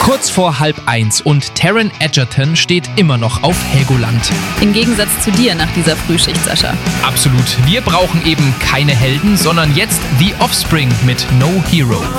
Kurz vor 12:30 und Taron Egerton steht immer noch auf Helgoland. Im Gegensatz zu dir nach dieser Frühschicht, Sascha. Absolut. Wir brauchen eben keine Helden, sondern jetzt The Offspring mit No Hero.